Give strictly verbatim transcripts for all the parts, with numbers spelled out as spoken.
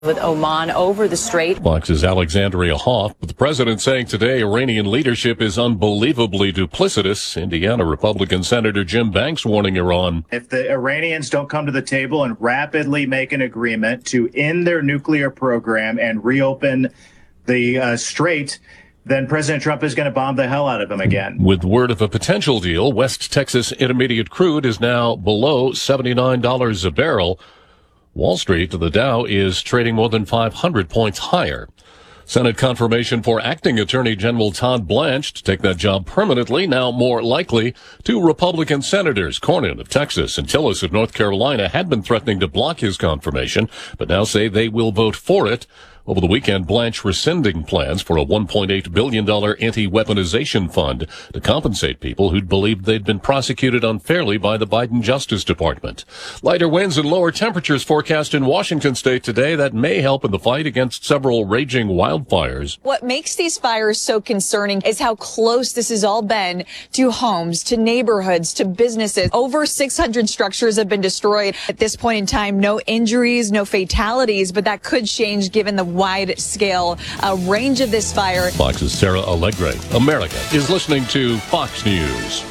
with Oman over the strait. Fox's Alexandria Hoff, with the president saying today Iranian leadership is unbelievably duplicitous. Indiana Republican Senator Jim Banks warning Iran. If the Iranians don't come to the table and rapidly make an agreement to end their nuclear program and reopen the uh, strait, then President Trump is going to bomb the hell out of them again. With word of a potential deal, West Texas Intermediate crude is now below seventy-nine dollars a barrel. Wall Street, the Dow is trading more than five hundred points higher. Senate confirmation for acting Attorney General Todd Blanche to take that job permanently, now more likely. Two Republican senators, Cornyn of Texas and Tillis of North Carolina, had been threatening to block his confirmation, but now say they will vote for it. Over the weekend, Blanche rescinding plans for a one point eight billion dollars anti-weaponization fund to compensate people who'd believed they'd been prosecuted unfairly by the Biden Justice Department. Lighter winds and lower temperatures forecast in Washington state today that may help in the fight against several raging wildfires. What makes these fires so concerning is how close this has all been to homes, to neighborhoods, to businesses. Over six hundred structures have been destroyed. At this point in time, no injuries, no fatalities, but that could change given the wide-scale uh, range of this fire. Fox's Sarah Allegre. America is listening to Fox News.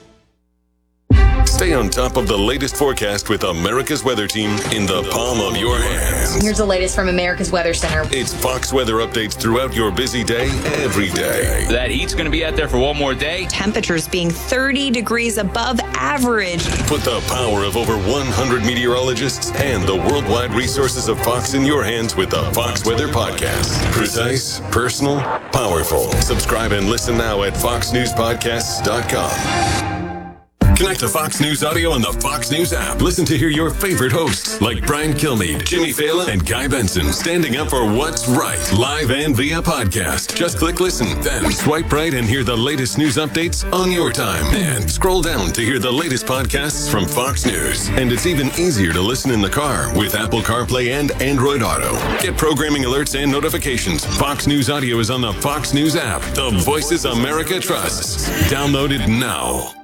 Stay on top of the latest forecast with America's Weather Team in the palm of your hands. Here's the latest from America's Weather Center. It's Fox weather updates throughout your busy day, every day. That heat's going to be out there for one more day. Temperatures being thirty degrees above average. Put the power of over one hundred meteorologists and the worldwide resources of Fox in your hands with the Fox Weather Podcast. Precise, personal, powerful. Subscribe and listen now at fox news podcasts dot com. Connect to Fox News Audio on the Fox News app. Listen to hear your favorite hosts like Brian Kilmeade, Jimmy Fallon, and Guy Benson standing up for what's right, live and via podcast. Just click listen, then swipe right and hear the latest news updates on your time. And scroll down to hear the latest podcasts from Fox News. And it's even easier to listen in the car with Apple CarPlay and Android Auto. Get programming alerts and notifications. Fox News Audio is on the Fox News app. The voices America trusts. Download it now.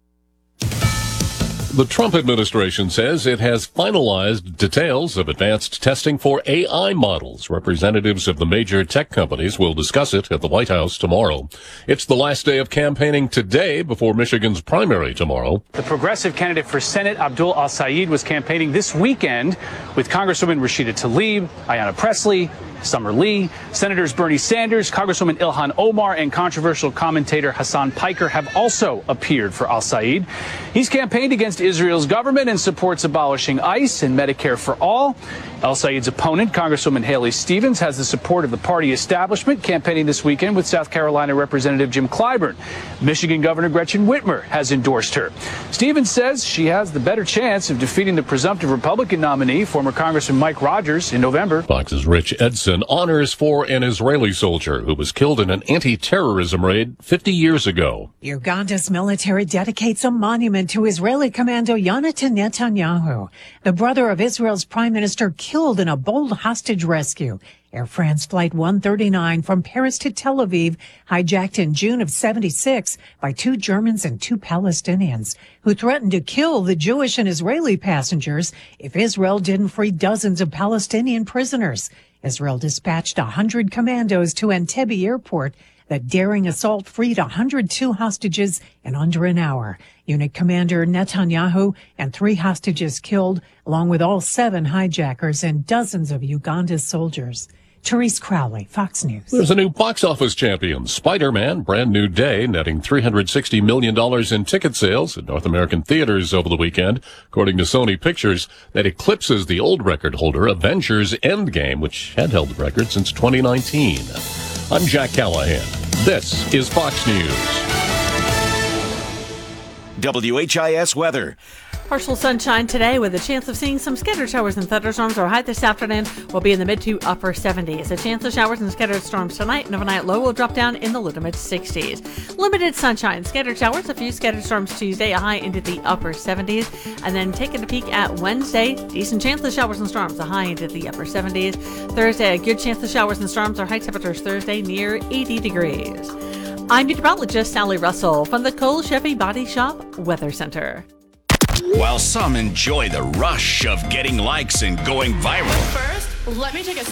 The Trump administration says it has finalized details of advanced testing for A I models. Representatives of the major tech companies will discuss it at the White House tomorrow. It's the last day of campaigning today before Michigan's primary tomorrow. The progressive candidate for Senate, Abdul Al-Sayed, was campaigning this weekend with Congresswoman Rashida Tlaib, Ayanna Pressley, Summer Lee. Senators Bernie Sanders, Congresswoman Ilhan Omar, and controversial commentator Hassan Piker have also appeared for Al-Sayed. He's campaigned against Israel's government and supports abolishing ICE and Medicare for all. Al-Sayed's opponent, Congresswoman Haley Stevens, has the support of the party establishment, campaigning this weekend with South Carolina Representative Jim Clyburn. Michigan Governor Gretchen Whitmer has endorsed her. Stevens says she has the better chance of defeating the presumptive Republican nominee, former Congressman Mike Rogers, in November. Fox's Rich Edson. Honors for an Israeli soldier who was killed in an anti-terrorism raid fifty years ago. Uganda's military dedicates a monument to Israeli commando Yonatan Netanyahu, the brother of Israel's prime minister, killed in a bold hostage rescue. Air France Flight one thirty-nine from Paris to Tel Aviv, hijacked in June of seventy-six by two Germans and two Palestinians who threatened to kill the Jewish and Israeli passengers if Israel didn't free dozens of Palestinian prisoners. Israel dispatched one hundred commandos to Entebbe airport. The daring assault freed one hundred two hostages in under an hour. Unit Commander Netanyahu and three hostages killed, along with all seven hijackers and dozens of Uganda's soldiers. Therese Crowley, Fox News. There's a new box office champion, Spider-Man, Brand New Day, netting three hundred sixty million dollars in ticket sales at North American theaters over the weekend, according to Sony Pictures. That eclipses the old record holder, Avengers Endgame, which had held the record since twenty nineteen. I'm Jack Callahan. This is Fox News. W H I S weather. Partial sunshine today with a chance of seeing some scattered showers and thunderstorms. Our high this afternoon will be in the mid to upper seventies. A chance of showers and scattered storms tonight, and overnight low will drop down in the low to mid sixties. Limited sunshine, scattered showers, a few scattered storms Tuesday, a high into the upper seventies. And then taking a peek at Wednesday, decent chance of showers and storms, a high into the upper seventies. Thursday, a good chance of showers and storms. Our high temperatures Thursday near eighty degrees. I'm meteorologist Sally Russell from the Cole Chevy Body Shop Weather Center. While some enjoy the rush of getting likes and going viral, First, Let me take a